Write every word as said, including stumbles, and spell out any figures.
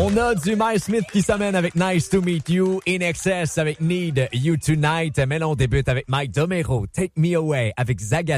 On a du Miles Smith qui s'amène avec Nice to Meet You, In Excess avec Need You Tonight, mais là on débute avec Mike Domero, Take Me Away avec Zaga.